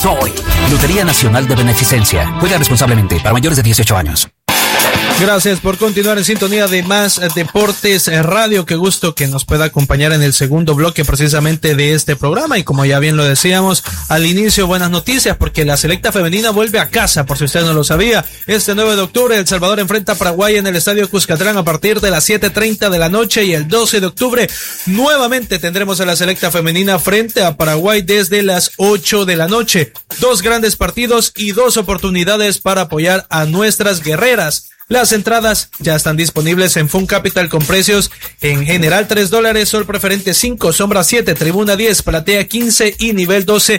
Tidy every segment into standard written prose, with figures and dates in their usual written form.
hoy. Lotería Nacional de Beneficencia. Juega responsablemente para mayores de 18 años. Gracias por continuar en sintonía de Más Deportes Radio. Qué gusto que nos pueda acompañar en el segundo bloque precisamente de este programa. Y como ya bien lo decíamos al inicio, buenas noticias porque la selecta femenina vuelve a casa, por si usted no lo sabía. Este 9 de octubre El Salvador enfrenta a Paraguay en el Estadio Cuscatlán a partir de las 7:30 de la noche, y el 12 de octubre nuevamente tendremos a la selecta femenina frente a Paraguay desde las 8 de la noche. Dos grandes partidos y dos oportunidades para apoyar a nuestras guerreras. Las entradas ya están disponibles en Fun Capital con precios en general $3, Sol Preferente 5, Sombra 7, Tribuna 10, Platea 15 y Nivel 12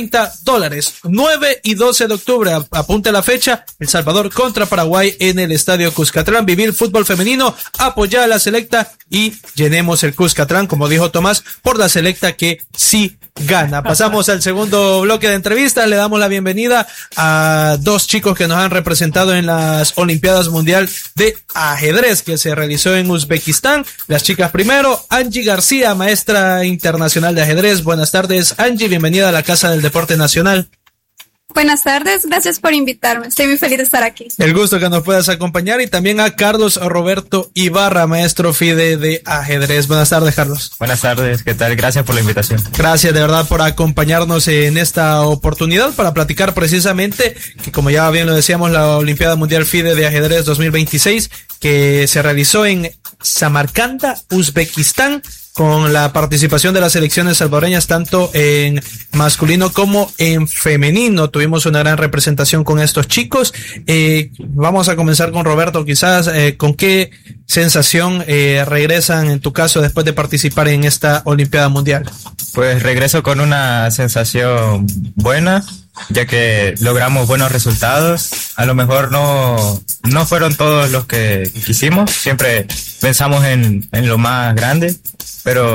$30. 9 y 12 de octubre, apunte la fecha, El Salvador contra Paraguay en el Estadio Cuscatlán. Vivir fútbol femenino, apoyar a la selecta y llenemos el Cuscatlán, como dijo Tomás, por la selecta que sí gana. Pasamos al segundo bloque de entrevistas. Le damos la bienvenida a dos chicos que nos han representado en las Olimpiadas Mundial de Ajedrez que se realizó en Uzbekistán. Las chicas primero, Angie García, maestra internacional de ajedrez. Buenas tardes, Angie, bienvenida a la Casa del Deporte Nacional. Buenas tardes, gracias por invitarme, estoy muy feliz de estar aquí. El gusto que nos puedas acompañar, y también a Carlos Roberto Ibarra, maestro FIDE de ajedrez. Buenas tardes, Carlos. Buenas tardes, ¿qué tal? Gracias por la invitación. Gracias de verdad por acompañarnos en esta oportunidad para platicar precisamente que, como ya bien lo decíamos, la Olimpiada Mundial FIDE de ajedrez 2026 que se realizó en Samarcanda, Uzbekistán, con la participación de las selecciones salvadoreñas tanto en masculino como en femenino. Tuvimos una gran representación con estos chicos. Vamos a comenzar con Roberto, quizás, ¿con qué sensación regresan en tu caso después de participar en esta Olimpiada Mundial? Pues regreso con una sensación buena, ya que logramos buenos resultados. A lo mejor no fueron todos los que quisimos, siempre pensamos en lo más grande, pero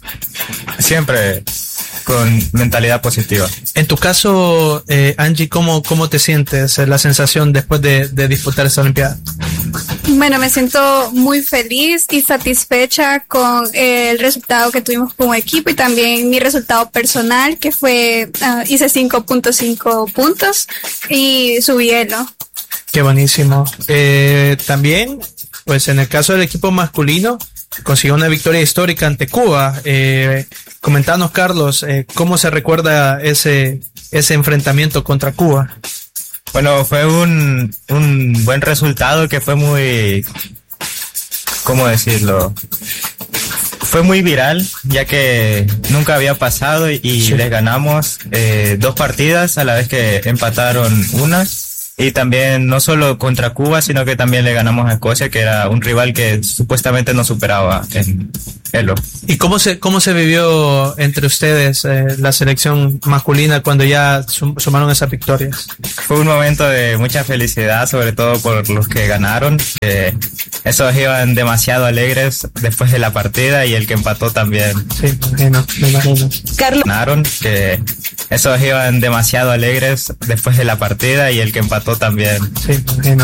siempre con mentalidad positiva. En tu caso, Angie, ¿cómo te sientes, la sensación después de disputar esta Olimpiada? Bueno, me siento muy feliz y satisfecha con el resultado que tuvimos como equipo y también mi resultado personal, que fue, hice 5.5 puntos y subí elo. Qué buenísimo. También, pues en el caso del equipo masculino, consiguió una victoria histórica ante Cuba. Comentanos, Carlos, ¿cómo se recuerda ese enfrentamiento contra Cuba? Bueno, fue un buen resultado que fue muy, ¿cómo decirlo? Fue muy viral, ya que nunca había pasado y sí, les ganamos 2 partidas a la vez que empataron una. Y también no solo contra Cuba, sino que también le ganamos a Escocia, que era un rival que supuestamente nos superaba en elo. ¿Y cómo se vivió entre ustedes la selección masculina cuando ya sumaron esas victorias? Fue un momento de mucha felicidad, sobre todo por los que ganaron. Esos iban demasiado alegres después de la partida, y el que empató también. Sí, me imagino. Carlos. Ganaron, que esos iban demasiado alegres después de la partida, y el que empató también. Sí, me imagino.